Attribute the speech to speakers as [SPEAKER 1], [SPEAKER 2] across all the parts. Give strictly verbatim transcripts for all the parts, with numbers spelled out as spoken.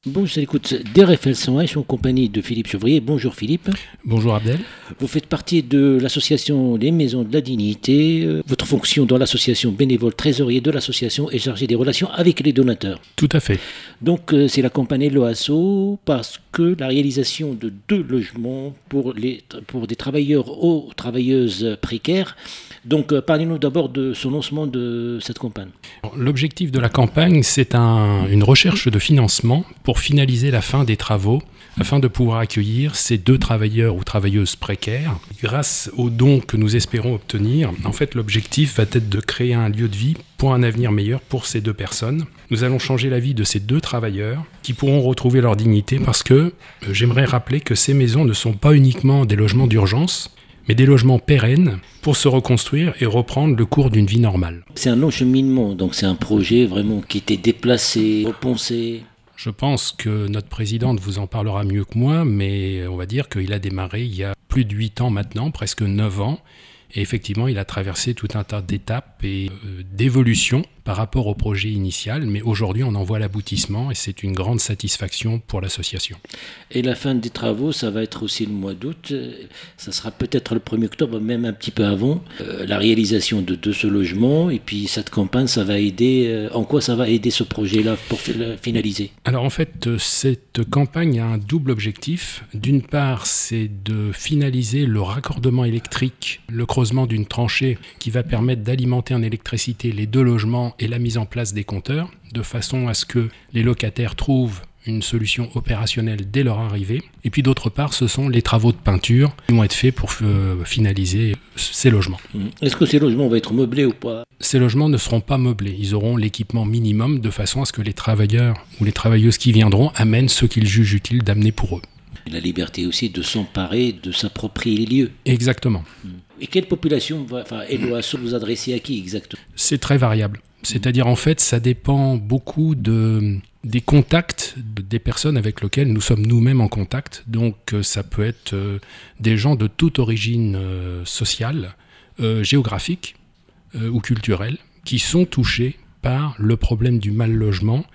[SPEAKER 1] Bon, je l'écoute d'R F L cent un, je suis en compagnie de Philippe Chevrier. Bonjour Philippe.
[SPEAKER 2] Bonjour Abdel.
[SPEAKER 1] Vous faites partie de l'association Les Maisons de la Dignité. Votre fonction dans l'association bénévole trésorier de l'association est chargée des relations avec les donateurs.
[SPEAKER 2] Tout à fait.
[SPEAKER 1] Donc c'est la campagne Loasso parce que la réalisation de deux logements pour, les, pour des travailleurs ou travailleuses précaires. Donc euh, parlez-nous d'abord de ce lancement de cette campagne.
[SPEAKER 2] L'objectif de la campagne, c'est un, une recherche de financement pour finaliser la fin des travaux afin de pouvoir accueillir ces deux travailleurs ou travailleuses précaires. Grâce aux dons que nous espérons obtenir, en fait, l'objectif va être de créer un lieu de vie pour un avenir meilleur pour ces deux personnes. Nous allons changer la vie de ces deux travailleurs qui pourront retrouver leur dignité parce que euh, j'aimerais rappeler que ces maisons ne sont pas uniquement des logements d'urgence, mais des logements pérennes pour se reconstruire et reprendre le cours d'une vie normale.
[SPEAKER 1] C'est un long cheminement, donc c'est un projet vraiment qui était déplacé, repensé.
[SPEAKER 2] Je pense que notre présidente vous en parlera mieux que moi, mais on va dire qu'il a démarré il y a plus de huit ans maintenant, presque neuf ans, et effectivement il a traversé tout un tas d'étapes et euh, d'évolutions par rapport au projet initial, mais aujourd'hui on en voit l'aboutissement et c'est une grande satisfaction pour l'association.
[SPEAKER 1] Et la fin des travaux, ça va être aussi le mois d'août, ça sera peut-être le premier octobre, même un petit peu avant, euh, la réalisation de, de ce logement, et puis cette campagne, ça va aider, euh, en quoi ça va aider ce projet-là pour f- finaliser ?
[SPEAKER 2] Alors en fait, cette campagne a un double objectif. D'une part, c'est de finaliser le raccordement électrique, le creusement d'une tranchée qui va permettre d'alimenter en électricité les deux logements et la mise en place des compteurs, de façon à ce que les locataires trouvent une solution opérationnelle dès leur arrivée. Et puis d'autre part, ce sont les travaux de peinture qui vont être faits pour euh, finaliser ces logements.
[SPEAKER 1] Est-ce que ces logements vont être meublés ou pas ?
[SPEAKER 2] Ces logements ne seront pas meublés. Ils auront l'équipement minimum de façon à ce que les travailleurs ou les travailleuses qui viendront amènent ce qu'ils jugent utile d'amener pour eux.
[SPEAKER 1] La liberté aussi de s'emparer, de s'approprier les lieux.
[SPEAKER 2] Exactement.
[SPEAKER 1] Et quelle population va, enfin, Loasso vous adresser à qui exactement ?
[SPEAKER 2] C'est très variable. C'est-à-dire, en fait, ça dépend beaucoup de, des contacts des personnes avec lesquelles nous sommes nous-mêmes en contact. Donc, ça peut être euh, des gens de toute origine euh, sociale, euh, géographique euh, ou culturelle, qui sont touchés par le problème du mal-logement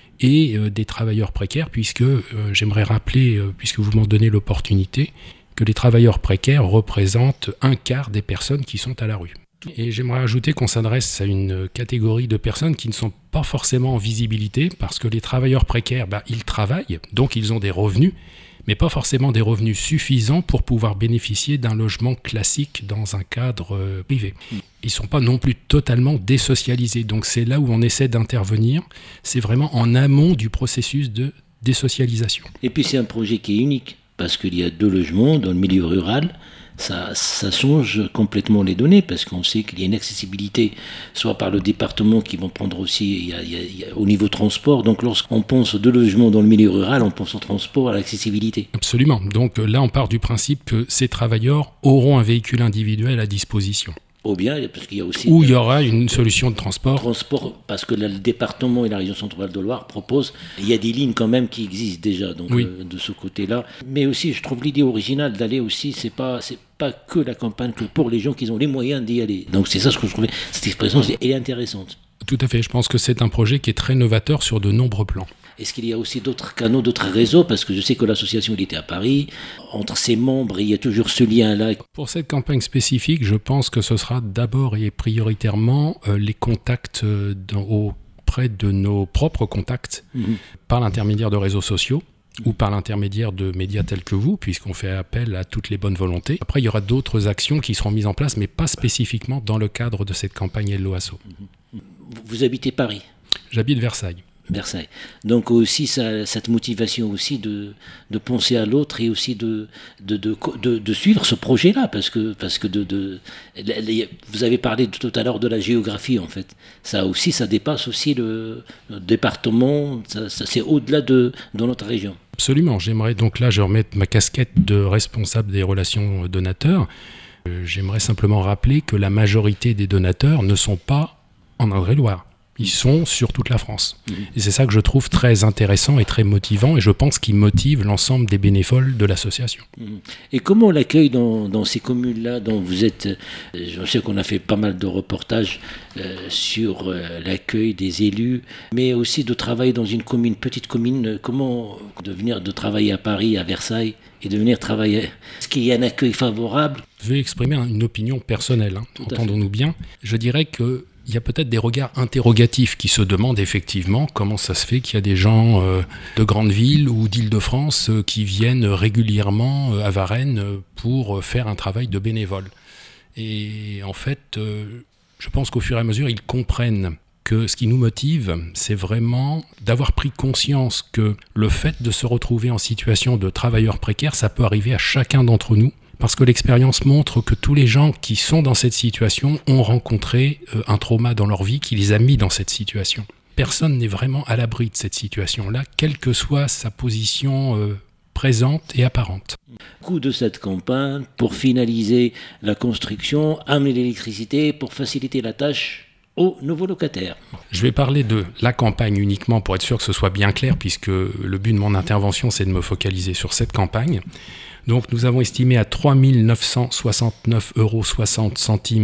[SPEAKER 2] et euh, des travailleurs précaires, puisque euh, j'aimerais rappeler, euh, puisque vous m'en donnez l'opportunité, que les travailleurs précaires représentent un quart des personnes qui sont à la rue. Et j'aimerais ajouter qu'on s'adresse à une catégorie de personnes qui ne sont pas forcément en visibilité, parce que les travailleurs précaires, bah, ils travaillent, donc ils ont des revenus, mais pas forcément des revenus suffisants pour pouvoir bénéficier d'un logement classique dans un cadre euh, privé. Ils ne sont pas non plus totalement désocialisés, donc c'est là où on essaie d'intervenir, c'est vraiment en amont du processus de désocialisation.
[SPEAKER 1] Et puis c'est un projet qui est unique, parce qu'il y a deux logements dans le milieu rural. Ça, ça change complètement les données parce qu'on sait qu'il y a une accessibilité soit par le département qui vont prendre aussi il y a, il y a, il y a, au niveau transport. Donc lorsqu'on pense de logements dans le milieu rural, on pense au transport, à l'accessibilité.
[SPEAKER 2] Absolument. Donc là on part du principe que ces travailleurs auront un véhicule individuel à disposition.
[SPEAKER 1] Ou bien, parce qu'il y a aussi...
[SPEAKER 2] Où il y aura une solution de transport.
[SPEAKER 1] Transport, parce que là, le département et la région Centre-Val de Loire proposent... Il y a des lignes quand même qui existent déjà, donc
[SPEAKER 2] oui.
[SPEAKER 1] euh, de ce côté-là. Mais aussi, je trouve l'idée originale d'aller aussi, c'est pas, c'est pas que la campagne, que pour les gens qui ont les moyens d'y aller. Donc c'est ça ce que je trouvais, cette expression, elle est intéressante.
[SPEAKER 2] Tout à fait, je pense que c'est un projet qui est très novateur sur de nombreux plans.
[SPEAKER 1] Est-ce qu'il y a aussi d'autres canaux, d'autres réseaux ? Parce que je sais que l'association il était à Paris. Entre ses membres, il y a toujours ce lien-là.
[SPEAKER 2] Pour cette campagne spécifique, je pense que ce sera d'abord et prioritairement euh, les contacts euh, dans, auprès de nos propres contacts, mmh. par l'intermédiaire de réseaux sociaux mmh. ou par l'intermédiaire de médias tels que vous, puisqu'on fait appel à toutes les bonnes volontés. Après, il y aura d'autres actions qui seront mises en place, mais pas spécifiquement dans le cadre de cette campagne Loasso.
[SPEAKER 1] Mmh. Vous habitez Paris ?
[SPEAKER 2] J'habite Versailles.
[SPEAKER 1] Versailles. Donc aussi ça, cette motivation aussi de, de penser à l'autre et aussi de, de, de, de, de suivre ce projet-là, parce que, parce que de, de, les, vous avez parlé tout à l'heure de la géographie en fait. Ça aussi, ça dépasse aussi le, le département, ça, ça, c'est au-delà de, de notre région.
[SPEAKER 2] Absolument. J'aimerais donc là, je remets ma casquette de responsable des relations donateurs. Euh, j'aimerais simplement rappeler que la majorité des donateurs ne sont pas en Indre-et-Loire. Ils sont sur toute la France. Mmh. Et c'est ça que je trouve très intéressant et très motivant, et je pense qu'il motive l'ensemble des bénévoles de l'association.
[SPEAKER 1] Mmh. Et comment l'accueil dans, dans ces communes-là dont vous êtes, je sais qu'on a fait pas mal de reportages euh, sur euh, l'accueil des élus, mais aussi de travailler dans une commune, petite commune, comment de venir de travailler à Paris, à Versailles, et de venir travailler. Est-ce qu'il y a un accueil favorable ?
[SPEAKER 2] Je vais exprimer une opinion personnelle, hein, entendons-nous bien. Je dirais qu'il y a peut-être des regards interrogatifs qui se demandent effectivement comment ça se fait qu'il y a des gens euh, de grandes villes ou d'Île-de-France euh, qui viennent régulièrement euh, à Varennes euh, pour euh, faire un travail de bénévole. Et en fait, euh, je pense qu'au fur et à mesure, ils comprennent que ce qui nous motive, c'est vraiment d'avoir pris conscience que le fait de se retrouver en situation de travailleur précaire, ça peut arriver à chacun d'entre nous, parce que l'expérience montre que tous les gens qui sont dans cette situation ont rencontré euh, un trauma dans leur vie qui les a mis dans cette situation. Personne n'est vraiment à l'abri de cette situation-là, quelle que soit sa position euh, présente et apparente.
[SPEAKER 1] Coût de cette campagne pour finaliser la construction, amener l'électricité pour faciliter la tâche aux nouveaux locataires.
[SPEAKER 2] Je vais parler de la campagne uniquement pour être sûr que ce soit bien clair, puisque le but de mon intervention, c'est de me focaliser sur cette campagne. Donc nous avons estimé à trois mille neuf cent soixante-neuf euros soixante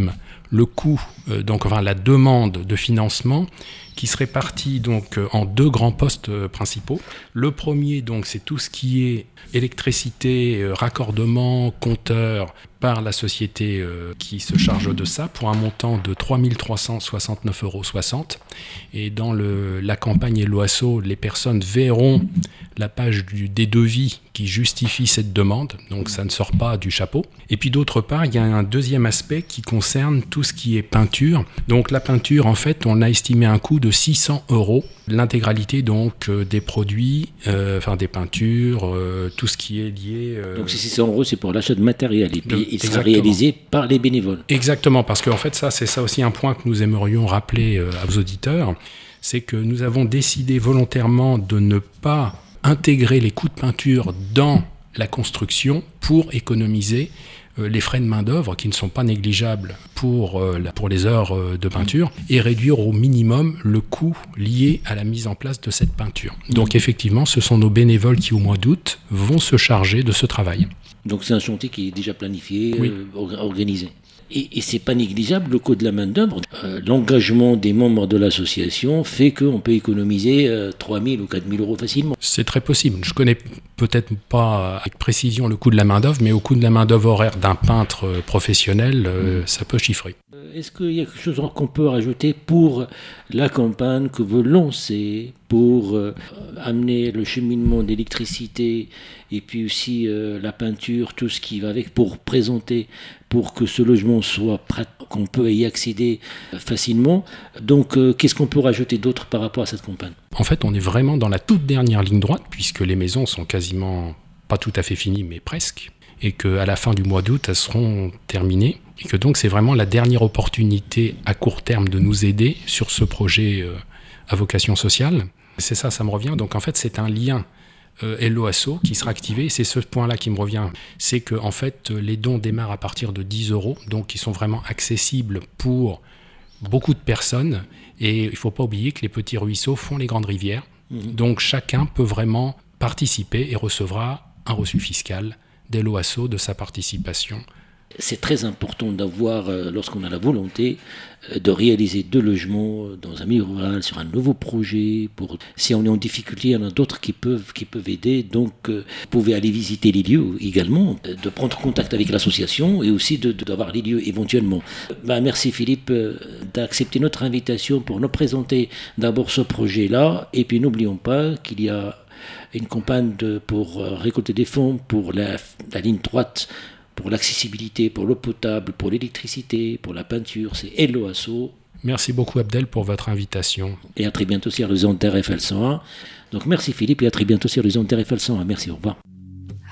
[SPEAKER 2] le coût, euh, donc enfin la demande de financement, qui se répartit donc en deux grands postes euh, principaux. Le premier, donc, c'est tout ce qui est électricité, euh, raccordement, compteur par la société euh, qui se charge de ça, pour un montant de trois mille trois cent soixante-neuf euros soixante. Et dans le, la campagne Helloasso, les personnes verront la page du, des devis qui justifie cette demande, donc ça ne sort pas du chapeau. Et puis d'autre part, il y a un deuxième aspect qui concerne tout ce qui est peinture. Donc la peinture, en fait, on a estimé un coût de six cents euros. L'intégralité donc euh, des produits, euh, enfin des peintures, euh, tout ce qui est lié... Euh...
[SPEAKER 1] Donc ces six cents euros, c'est pour l'achat de matériel, et puis
[SPEAKER 2] de...
[SPEAKER 1] il sera réalisé par les bénévoles.
[SPEAKER 2] Exactement, parce qu'en fait, ça, c'est ça aussi un point que nous aimerions rappeler euh, à vos auditeurs, c'est que nous avons décidé volontairement de ne pas intégrer les coûts de peinture dans la construction pour économiser euh, les frais de main-d'œuvre qui ne sont pas négligeables pour, euh, la, pour les heures euh, de peinture, et réduire au minimum le coût lié à la mise en place de cette peinture. Donc effectivement, ce sont nos bénévoles qui, au mois d'août, vont se charger de ce travail.
[SPEAKER 1] Donc c'est un chantier qui est déjà planifié,
[SPEAKER 2] oui.
[SPEAKER 1] euh, organisé. Et, et c'est pas négligeable le coût de la main-d'œuvre. Euh, l'engagement des membres de l'association fait qu'on peut économiser euh, trois mille ou quatre mille euros facilement.
[SPEAKER 2] C'est très possible. Je connais peut-être pas avec précision le coût de la main-d'œuvre, mais au coût de la main-d'œuvre horaire d'un peintre professionnel, euh, ça peut chiffrer.
[SPEAKER 1] Est-ce qu'il y a quelque chose qu'on peut rajouter pour la campagne que vous lancez pour euh, amener le cheminement d'électricité et puis aussi euh, la peinture, tout ce qui va avec, pour présenter, pour que ce logement soit prêt, qu'on peut y accéder facilement. Donc, euh, qu'est-ce qu'on peut rajouter d'autre par rapport à cette campagne ?
[SPEAKER 2] En fait, on est vraiment dans la toute dernière ligne droite, puisque les maisons sont quasiment pas tout à fait finies, mais presque, et qu'à la fin du mois d'août, elles seront terminées, et que donc c'est vraiment la dernière opportunité à court terme de nous aider sur ce projet euh, à vocation sociale. C'est ça, ça me revient. Donc en fait, c'est un lien euh, Helloasso qui sera activé. Et c'est ce point-là qui me revient. C'est que en fait, les dons démarrent à partir de dix euros, donc qui sont vraiment accessibles pour beaucoup de personnes. Et il ne faut pas oublier que les petits ruisseaux font les grandes rivières. Mmh. Donc chacun peut vraiment participer et recevra un reçu fiscal d'Helloasso de sa participation.
[SPEAKER 1] C'est très important d'avoir, euh, lorsqu'on a la volonté, euh, de réaliser deux logements dans un milieu rural, sur un nouveau projet. Pour, si on est en difficulté, il y en a d'autres qui peuvent, qui peuvent aider. Donc, euh, vous pouvez aller visiter les lieux également, euh, de prendre contact avec l'association et aussi de, de, d'avoir les lieux éventuellement. Ben, merci Philippe euh, d'accepter notre invitation pour nous présenter d'abord ce projet-là. Et puis, n'oublions pas qu'il y a une campagne de, pour euh, récolter des fonds pour la, la ligne droite, pour l'accessibilité, pour l'eau potable, pour l'électricité, pour la peinture. C'est Helloasso.
[SPEAKER 2] Merci beaucoup Abdel pour votre invitation.
[SPEAKER 1] Et à très bientôt sur les ondes R F L cent un. Donc merci Philippe et à très bientôt sur les ondes R F L cent un. Merci, au revoir.